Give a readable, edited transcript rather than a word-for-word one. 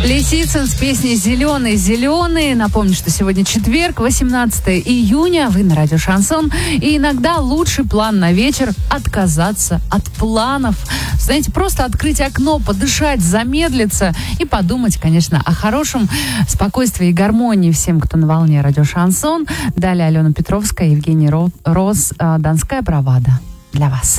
Лисицын с песней «Зеленый, зеленый». Напомню, что сегодня четверг, 18 июня. Вы на радио Шансон. И иногда лучший план на вечер – отказаться от планов. Знаете, просто открыть окно, подышать, замедлиться и подумать, конечно, о хорошем спокойствии и гармонии всем, кто на волне радио Шансон. Далее Алена Петровская, Евгений Рос, «Донская бравада» для вас.